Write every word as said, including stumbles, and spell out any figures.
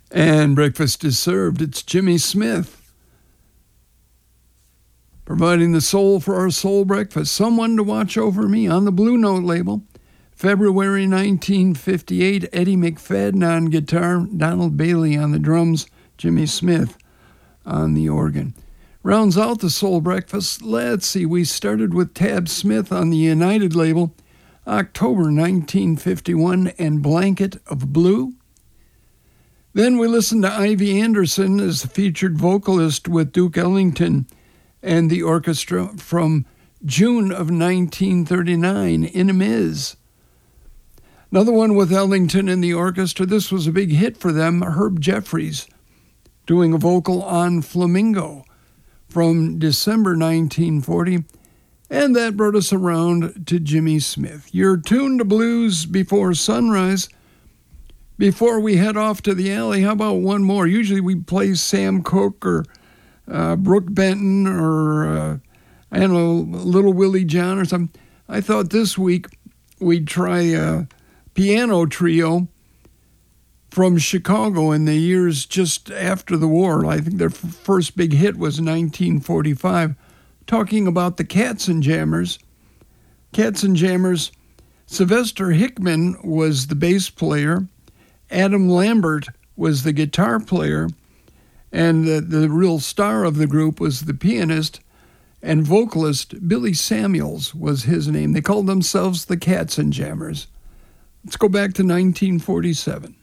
And breakfast is served. It's Jimmy Smith, providing the soul for our soul breakfast. Someone to Watch Over Me on the Blue Note label. February nineteen fifty-eight, Eddie McFadden on guitar, Donald Bailey on the drums, Jimmy Smith on the organ. Rounds out the soul breakfast. Let's see, we started with Tab Smith on the United label, October nineteen fifty-one, and Blanket of Blue. Then we listened to Ivy Anderson as the featured vocalist with Duke Ellington and the orchestra from June of nineteen thirty-nine, In a Miz. Another one with Ellington and the orchestra. This was a big hit for them, Herb Jeffries, doing a vocal on Flamingo from December nineteen forty. And that brought us around to Jimmy Smith. You're tuned to Blues Before Sunrise. Before we head off to the alley, how about one more? Usually we play Sam Cooke or uh, Brooke Benton or, uh, I don't know, Little Willie John or something. I thought this week we'd try a piano trio from Chicago in the years just after the war. I think their f- first big hit was nineteen forty-five, talking about the Katzenjammers. Katzenjammers, Sylvester Hickman was the bass player, Adam Lambert was the guitar player, and the, the real star of the group was the pianist and vocalist Billy Samuels was his name. They called themselves the Katzenjammers. Let's go back to nineteen forty-seven.